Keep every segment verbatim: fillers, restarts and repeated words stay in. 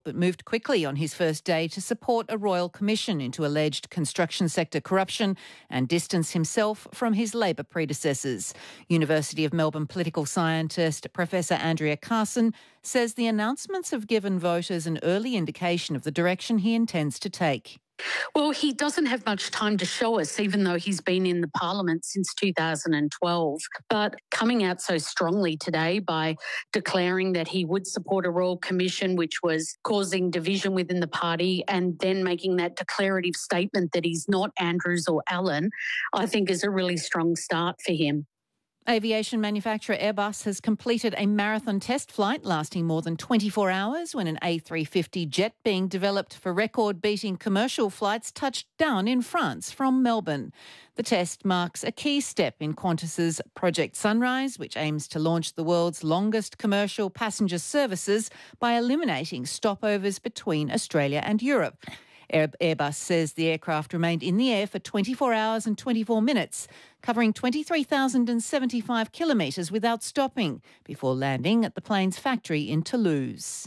but moved quickly on his first day to support a royal commission into alleged construction sector corruption and distance himself from his Labor predecessors. University of Melbourne political scientist Professor Andrea Carson says the announcements have given voters an early indication of the direction he intends to take. Well, he doesn't have much time to show us, even though he's been in the parliament since two thousand twelve. But coming out so strongly today by declaring that he would support a royal commission, which was causing division within the party, and then making that declarative statement that he's not Andrews or Allen, I think is a really strong start for him. Aviation manufacturer Airbus has completed a marathon test flight lasting more than twenty-four hours when an A three fifty jet being developed for record-beating commercial flights touched down in France from Melbourne. The test marks a key step in Qantas's Project Sunrise, which aims to launch the world's longest commercial passenger services by eliminating stopovers between Australia and Europe. Airbus says the aircraft remained in the air for twenty-four hours and twenty-four minutes, covering twenty-three thousand seventy-five kilometres without stopping, before landing at the plane's factory in Toulouse.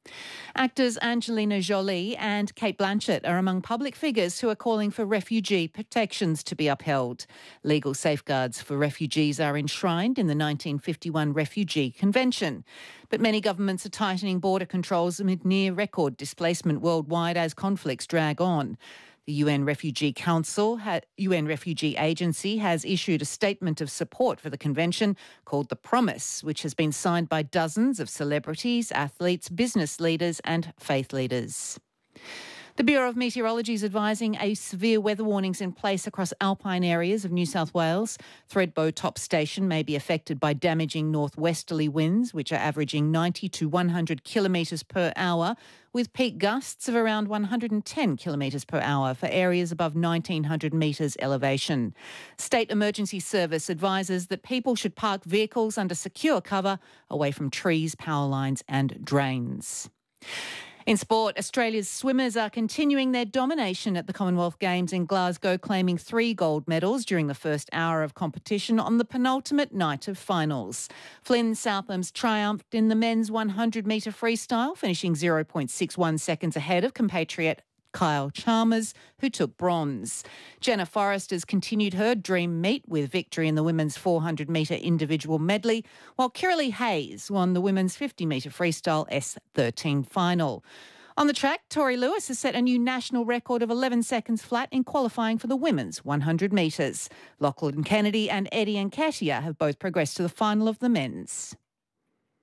Actors Angelina Jolie and Cate Blanchett are among public figures who are calling for refugee protections to be upheld. Legal safeguards for refugees are enshrined in the nineteen fifty-one Refugee Convention. But many governments are tightening border controls amid near-record displacement worldwide as conflicts drag on. The U N Refugee Council, U N Refugee Agency, has issued a statement of support for the convention called The Promise, which has been signed by dozens of celebrities, athletes, business leaders and faith leaders. The Bureau of Meteorology is advising a severe weather warnings in place across alpine areas of New South Wales. Thredbo Top Station may be affected by damaging northwesterly winds, which are averaging ninety to one hundred kilometres per hour, with peak gusts of around one hundred ten kilometres per hour for areas above nineteen hundred metres elevation. State Emergency Service advises that people should park vehicles under secure cover away from trees, power lines and drains. In sport, Australia's swimmers are continuing their domination at the Commonwealth Games in Glasgow, claiming three gold medals during the first hour of competition on the penultimate night of finals. Flynn Southams triumphed in the men's one hundred metre freestyle, finishing zero point six one seconds ahead of compatriot Kyle Chalmers, who took bronze. Jenna Forrester's continued her dream meet with victory in the women's four hundred metre individual medley, while Kiralee Hayes won the women's fifty metre freestyle S thirteen final. On the track, Tori Lewis has set a new national record of eleven seconds flat in qualifying for the women's one hundred metres. Lachlan Kennedy and Eddie Nketiah have both progressed to the final of the men's.